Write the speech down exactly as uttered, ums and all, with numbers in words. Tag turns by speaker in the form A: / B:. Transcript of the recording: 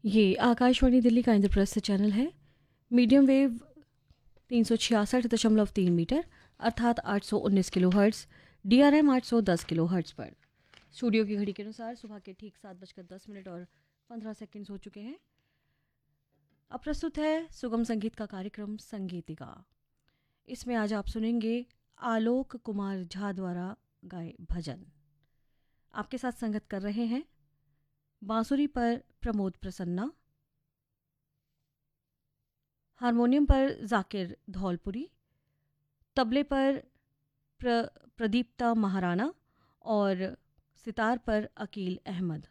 A: ये आकाशवाणी दिल्ली का इंद्रप्रस्थ चैनल है। मीडियम वेव तीन सौ छियासठ दशमलव तीन मीटर अर्थात आठ सौ उन्नीस kilo hertz, D R M आठ सौ दस किलो हर्ट्स पर। स्टूडियो की घड़ी के अनुसार सुबह के ठीक सात बजकर दस मिनट और पंद्रह सेकंड हो चुके हैं। अब प्रस्तुत है सुगम संगीत का कार्यक्रम संगीतिका। इसमें आज आप सुनेंगे आलोक कुमार झा द्वारा गाए भजन। आपके साथ संगत कर रहे हैं बांसुरी पर प्रमोद प्रसन्ना, हारमोनियम पर जाकिर धौलपुरी, तबले पर प्र, प्रदीप्ता महाराणा और सितार पर अकील अहमद।